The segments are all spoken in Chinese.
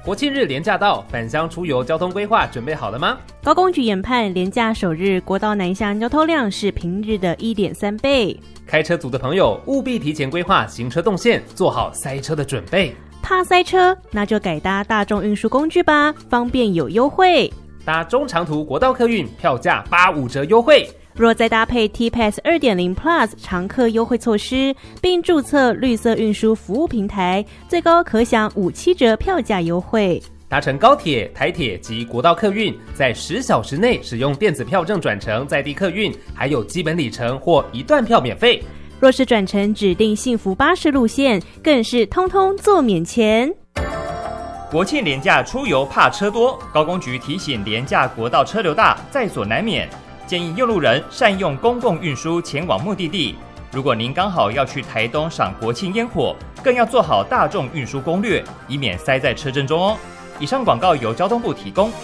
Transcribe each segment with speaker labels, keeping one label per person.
Speaker 1: 国庆日连假到，返乡出游交通规划准备好了吗？
Speaker 2: 高公局研判，连假首日国道南向交通量是平日的 1.3 倍。
Speaker 1: 开车族的朋友务必提前规划行车动线，做好塞车的准备。
Speaker 2: 怕塞车，那就改搭大众运输工具吧，方便有优惠。
Speaker 1: 搭中长途国道客运，票价85折优惠。
Speaker 2: 若再搭配 T-Pass 2.0 Plus 常客优惠措施，并注册绿色运输服务平台，最高可享57折票价优惠。
Speaker 1: 搭乘高铁、台铁及国道客运，在10小时内使用电子票证转乘在地客运，还有基本里程或一段票免费。
Speaker 2: 若是转乘指定幸福巴士路线，更是通通做免钱。
Speaker 3: 国庆连假出游怕车多，高公局提醒连假国道车流大，在所难免。建议用路人善用公共运输前往目的地。如果您刚好要去台东赏国庆烟火，更要做好大众运输攻略，以免塞在车阵中哦。以上广告由交通部提供。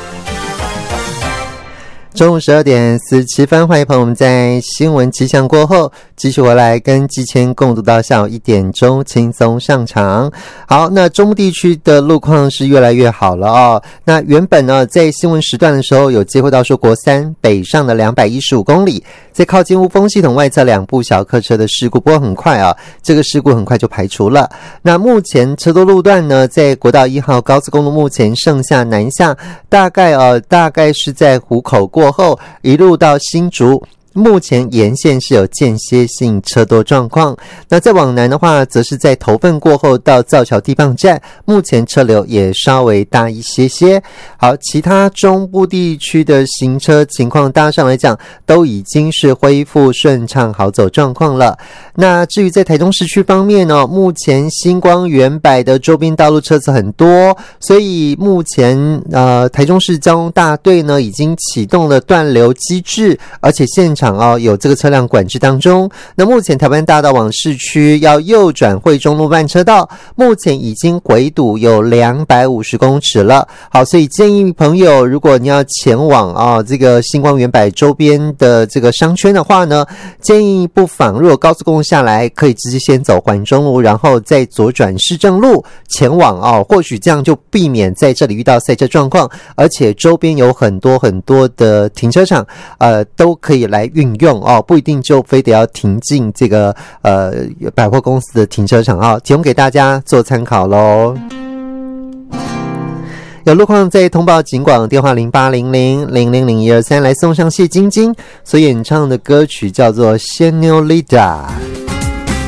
Speaker 4: 中午12点47分，欢迎朋友们在新闻气象过后继续回来跟季谦共读到下午1点钟，轻松上场。好，那中部地区的路况是越来越好了哦。那原本呢，在新闻时段的时候有接获到说国三北上的215公里，在靠近雾峰系统外侧2部小客车的事故，不过很快啊，这个事故很快就排除了。那目前车多路段呢，在国道1号高速公路目前盛夏南下，大概是在湖口过后一路到新竹，目前沿线是有间歇性车多状况。那再往南的话，则是在头份过后到造桥地磅站，目前车流也稍微大一些些。好，其他中部地区的行车情况大上来讲都已经是恢复顺畅好走状况了。那至于在台中市区方面呢，目前星光远百的周边道路车子很多，所以目前台中市交通大队呢已经启动了断流机制，而且现场有这个车辆管制当中。那目前台湾大道往市区要右转惠中路慢车道，目前已经围堵有250公尺了。好，所以建议朋友，如果你要前往这个星光远百周边的这个商圈的话呢，建议不妨如果高速公路下来，可以直接先走环中路，然后再左转市政路前往或许这样就避免在这里遇到塞车状况，而且周边有很多的停车场都可以来运用不一定就非得要停进这个百货公司的停车场提供给大家做参考咯。有路况在通报警广电话0800000123来送上谢晶晶所演唱的歌曲叫做 Señorita。